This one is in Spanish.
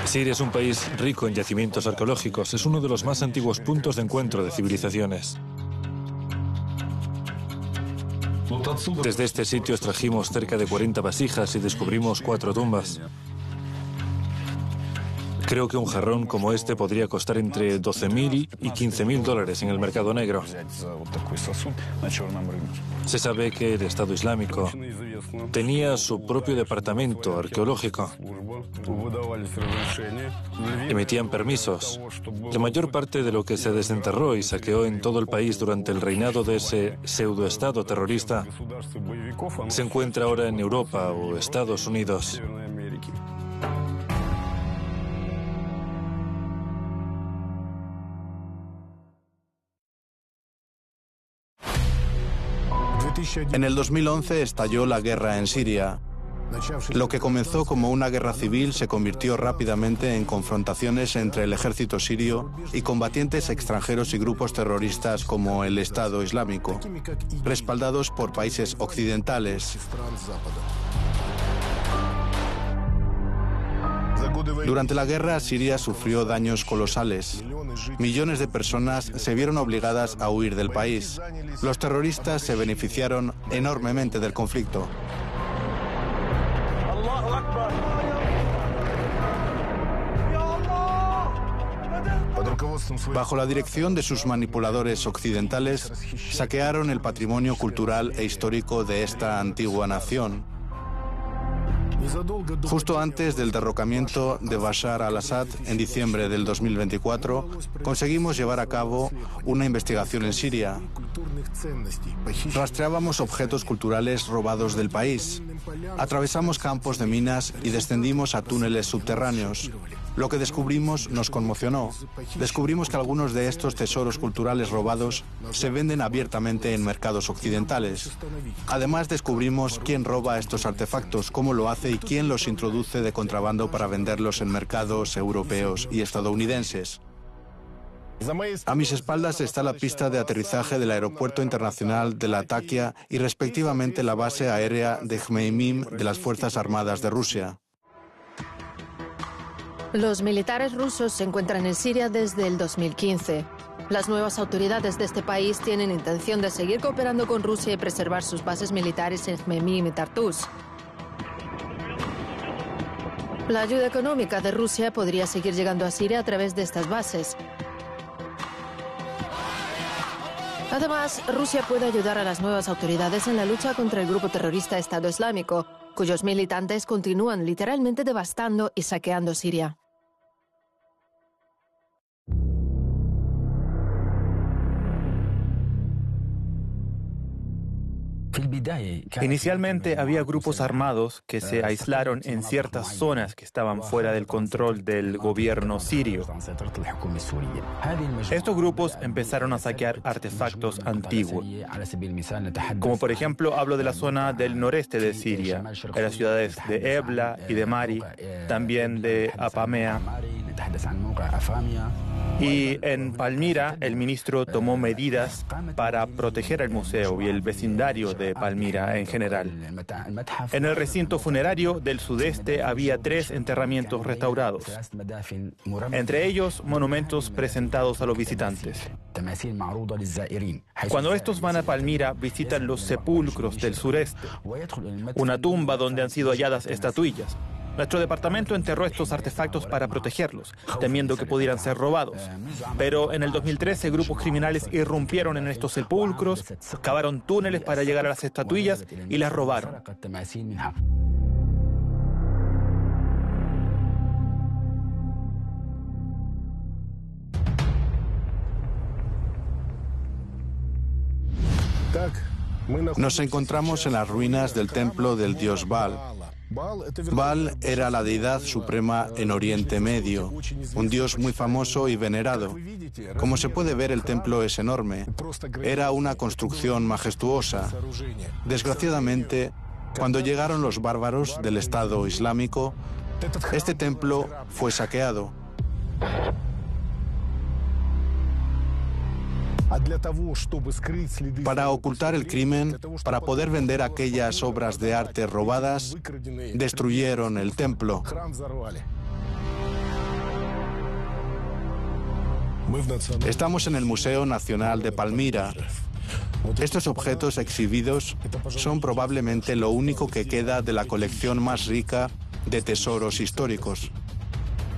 Siria es un país rico en yacimientos arqueológicos. Es uno de los más antiguos puntos de encuentro de civilizaciones. Desde este sitio extrajimos cerca de 40 vasijas y descubrimos 4 tumbas. Creo que un jarrón como este podría costar entre 12.000 y 15.000 dólares en el mercado negro. Se sabe que el Estado Islámico tenía su propio departamento arqueológico. Emitían permisos. La mayor parte de lo que se desenterró y saqueó en todo el país durante el reinado de ese pseudoestado terrorista se encuentra ahora en Europa o Estados Unidos. En el 2011 estalló la guerra en Siria. Lo que comenzó como una guerra civil se convirtió rápidamente en confrontaciones entre el ejército sirio y combatientes extranjeros y grupos terroristas como el Estado Islámico, respaldados por países occidentales. Durante la guerra, Siria sufrió daños colosales. Millones de personas se vieron obligadas a huir del país. Los terroristas se beneficiaron enormemente del conflicto. Bajo la dirección de sus manipuladores occidentales, saquearon el patrimonio cultural e histórico de esta antigua nación. Justo antes del derrocamiento de Bashar al-Assad en diciembre del 2024, conseguimos llevar a cabo una investigación en Siria. Rastreábamos objetos culturales robados del país, atravesamos campos de minas y descendimos a túneles subterráneos. Lo que descubrimos nos conmocionó. Descubrimos que algunos de estos tesoros culturales robados se venden abiertamente en mercados occidentales. Además, descubrimos quién roba estos artefactos, cómo lo hace y quién los introduce de contrabando para venderlos en mercados europeos y estadounidenses. A mis espaldas está la pista de aterrizaje del Aeropuerto Internacional de Latakia y respectivamente la base aérea de Khmeimim de las Fuerzas Armadas de Rusia. Los militares rusos se encuentran en Siria desde el 2015. Las nuevas autoridades de este país tienen intención de seguir cooperando con Rusia y preservar sus bases militares en Khmeimim y Tartus. La ayuda económica de Rusia podría seguir llegando a Siria a través de estas bases. Además, Rusia puede ayudar a las nuevas autoridades en la lucha contra el grupo terrorista Estado Islámico, cuyos militantes continúan literalmente devastando y saqueando Siria. Inicialmente había grupos armados que se aislaron en ciertas zonas que estaban fuera del control del gobierno sirio. Estos grupos empezaron a saquear artefactos antiguos. Como por ejemplo, hablo de la zona del noreste de Siria, en las ciudades de Ebla y de Mari, también de Apamea. Y en Palmira, el ministro tomó medidas para proteger el museo y el vecindario de Palmira en general. En el recinto funerario del sudeste había 3 enterramientos restaurados, entre ellos monumentos presentados a los visitantes. Cuando estos van a Palmira, visitan los sepulcros del sureste, una tumba donde han sido halladas estatuillas. Nuestro departamento enterró estos artefactos para protegerlos, temiendo que pudieran ser robados. Pero en el 2013 grupos criminales irrumpieron en estos sepulcros, cavaron túneles para llegar a las estatuillas y las robaron. Nos encontramos en las ruinas del templo del dios Baal. Baal era la deidad suprema en Oriente Medio, un dios muy famoso y venerado. Como se puede ver, el templo es enorme. Era una construcción majestuosa. Desgraciadamente, cuando llegaron los bárbaros del Estado Islámico, este templo fue saqueado. Para ocultar el crimen, para poder vender aquellas obras de arte robadas, destruyeron el templo. Estamos en el Museo Nacional de Palmira. Estos objetos exhibidos son probablemente lo único que queda de la colección más rica de tesoros históricos.